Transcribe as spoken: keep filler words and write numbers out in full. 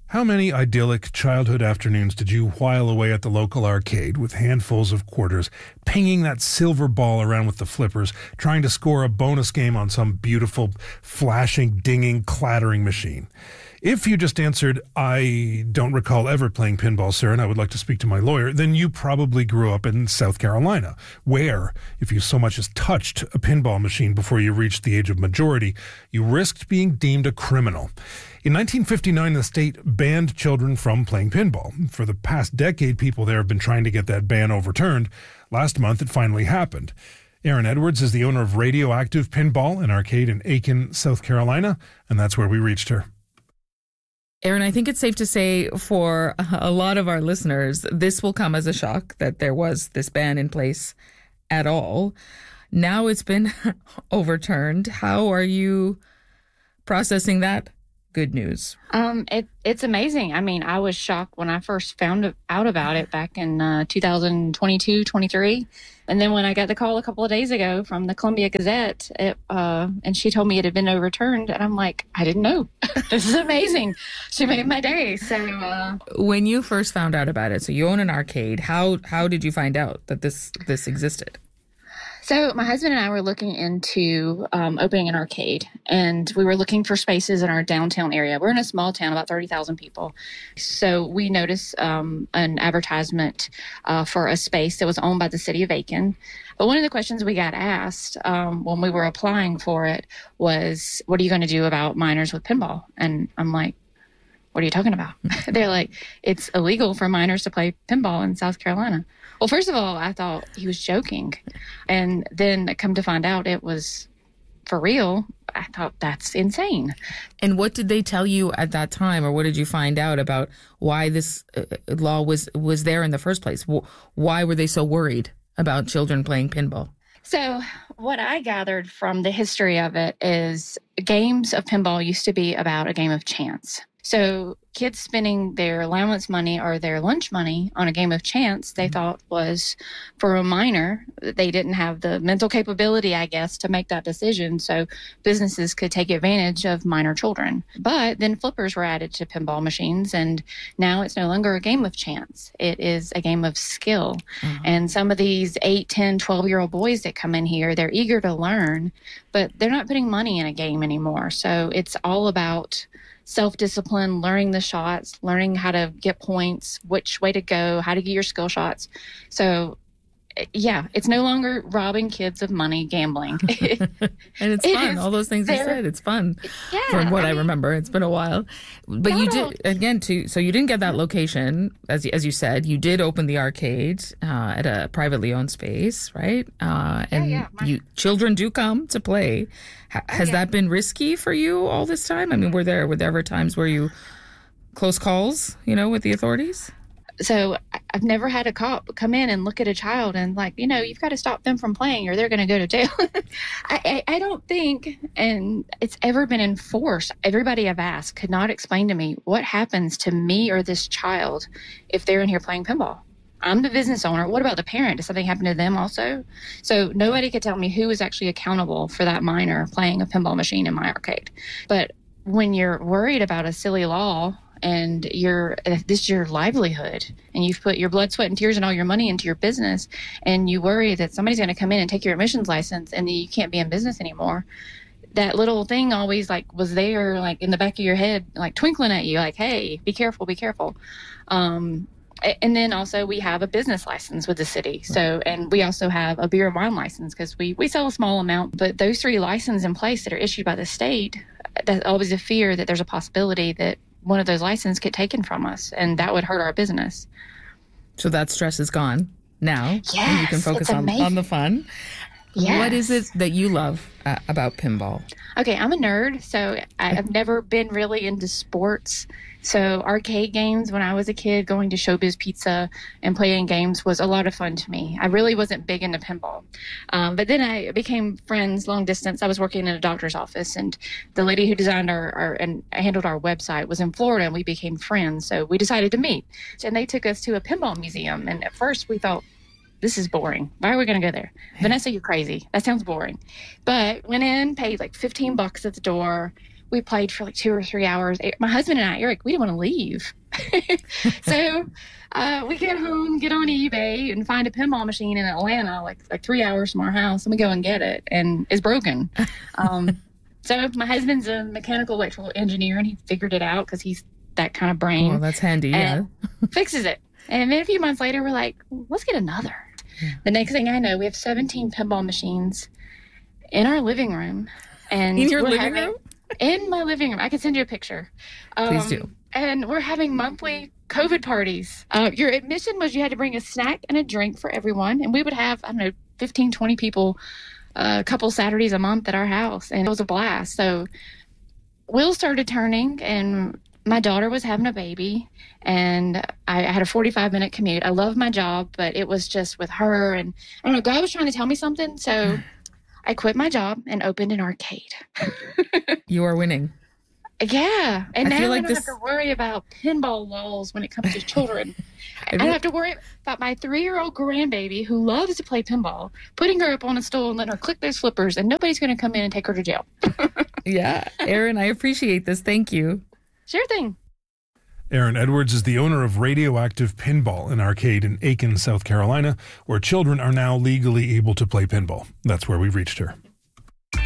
How many idyllic childhood afternoons did you while away at the local arcade with handfuls of quarters, pinging that silver ball around with the flippers, trying to score a bonus game on some beautiful, flashing, dinging, clattering machine? If you just answered, I don't recall ever playing pinball, sir, and I would like to speak to my lawyer, then you probably grew up in South Carolina, where, if you so much as touched a pinball machine before you reached the age of majority, you risked being deemed a criminal. In nineteen fifty-nine, the state banned children from playing pinball. For the past decade, people there have been trying to get that ban overturned. Last month, it finally happened. Erin Edwards is the owner of Radioactive Pinball, an arcade in Aiken, South Carolina, and that's where we reached her. Erin, I think it's safe to say for a lot of our listeners, this will come as a shock that there was this ban in place at all. Now it's been overturned. How are you processing that good news? Um, it, it's amazing. I mean, I was shocked when I first found out about it back in uh, two thousand twenty-two, twenty-three. And then when I got the call a couple of days ago from the Columbia Gazette, it, uh, and she told me it had been overturned, and I'm like, I didn't know. This is amazing. She made my day. So uh, when you first found out about it, so you own an arcade, how how did you find out that this this existed? So my husband and I were looking into um, opening an arcade, and we were looking for spaces in our downtown area. We're in a small town, about thirty thousand people. So we noticed um, an advertisement uh, for a space that was owned by the city of Aiken. But one of the questions we got asked um, when we were applying for it was, what are you going to do about minors with pinball? And I'm like, what are you talking about? They're like, it's illegal for minors to play pinball in South Carolina. Well, first of all, I thought he was joking. And then come to find out it was for real. I thought, that's insane. And what did they tell you at that time, or what did you find out about why this uh, law was, was there in the first place? Why were they so worried about children playing pinball? So what I gathered from the history of it is games of pinball used to be about a game of chance. So kids spending their allowance money or their lunch money on a game of chance, they thought was for a minor. They didn't have the mental capability, I guess, to make that decision. So businesses could take advantage of minor children. But then flippers were added to pinball machines, and now it's no longer a game of chance. It is a game of skill. Mm-hmm. And some of these eight, ten, twelve-year-old boys that come in here, they're eager to learn, but they're not putting money in a game anymore. So it's all about self-discipline, learning the shots, learning how to get points, which way to go, how to get your skill shots. So, yeah, it's no longer robbing kids of money, gambling. And it's it fun. All those things you said, it's fun. Yeah, from what I, I mean, remember, it's been a while. But you did, again, too, so you didn't get that location, as, as you said. You did open the arcade uh, at a privately owned space, right? Uh, and yeah, yeah, my- you children do come to play. H- has yeah. that been risky for you all this time? I mean, were there, were there ever times where you close calls, you know, with the authorities? So I've never had a cop come in and look at a child and like, you know, you've got to stop them from playing or they're going to go to jail. I, I, I don't think, and it's ever been enforced. Everybody I've asked could not explain to me what happens to me or this child if they're in here playing pinball. I'm the business owner. What about the parent? Does something happen to them also? So nobody could tell me who was actually accountable for that minor playing a pinball machine in my arcade. But when you're worried about a silly law, and you're this is your livelihood, and you've put your blood, sweat, and tears and all your money into your business, and you worry that somebody's going to come in and take your admissions license and then you can't be in business anymore. That little thing always like was there, like in the back of your head, like twinkling at you, like, hey, be careful, be careful. Um, and then also we have a business license with the city. So, and we also have a beer and wine license because we, we sell a small amount, but those three licenses in place that are issued by the state, there's always a fear that there's a possibility that one of those licenses get taken from us, and that would hurt our business. So that stress is gone now. Yes, and you can focus on, on the fun. Yes. What is it that you love uh, about pinball? Okay, I'm a nerd, so I've never been really into sports. So arcade games when I was a kid, going to Showbiz Pizza and playing games was a lot of fun to me. I really wasn't big into pinball. Um, but then I became friends long distance. I was working in a doctor's office, and the lady who designed our, our and handled our website was in Florida, and we became friends. So we decided to meet. And they took us to a pinball museum. And at first we thought, this is boring. Why are we going to go there? Vanessa, you're crazy. That sounds boring. But went in, paid like fifteen bucks at the door. we played for like two or three hours. My husband and I, Eric, we didn't want to leave. So uh, we get home, get on eBay, and find a pinball machine in Atlanta, like like three hours from our house, and we go and get it, and it's broken. Um, so my husband's a mechanical electrical engineer, and he figured it out because he's that kind of brain. Oh, that's handy, yeah. Fixes it. And then a few months later, we're like, let's get another. Yeah. The next thing I know, we have seventeen pinball machines in our living room. And in your living having, room? In my living room. I can send you a picture. Um, Please do. And we're having monthly COVID parties. Uh, your admission was you had to bring a snack and a drink for everyone. And we would have, I don't know, fifteen, twenty people uh, a couple Saturdays a month at our house. And it was a blast. So wheels started turning, and my daughter was having a baby, and I, I had a forty-five minute commute. I love my job, but it was just with her. And I don't know, God was trying to tell me something. So I quit my job and opened an arcade. You are winning. Yeah. And I now feel like I don't this... have to worry about pinball laws when it comes to children. I don't have to worry about my three-year-old grandbaby who loves to play pinball, putting her up on a stool and letting her click those flippers, and nobody's going to come in and take her to jail. Yeah. Erin, I appreciate this. Thank you. Sure thing. Erin Edwards is the owner of Radioactive Pinball, an arcade in Aiken, South Carolina, where children are now legally able to play pinball. That's where we reached her.